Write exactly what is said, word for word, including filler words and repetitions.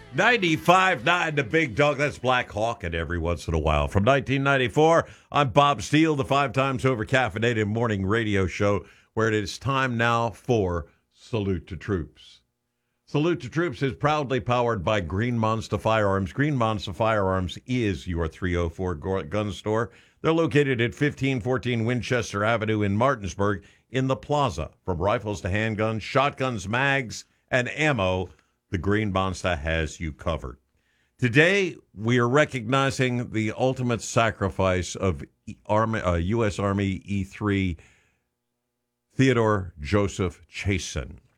ninety-five point nine The Big Dog. That's Black Hawk, and every once in a while. From nineteen ninety-four, I'm Bob Steele, the five times over caffeinated morning radio show, where it is time now for Salute to Troops. Salute to Troops is proudly powered by Green Monster Firearms. Green Monster Firearms is your three oh four gun store. They're located at fifteen fourteen Winchester Avenue in Martinsburg in the plaza. From rifles to handguns, shotguns, mags, and ammo, the Green Monster has you covered. Today, we are recognizing the ultimate sacrifice of Army, uh, U S Army E three Theodore Joseph Chasen.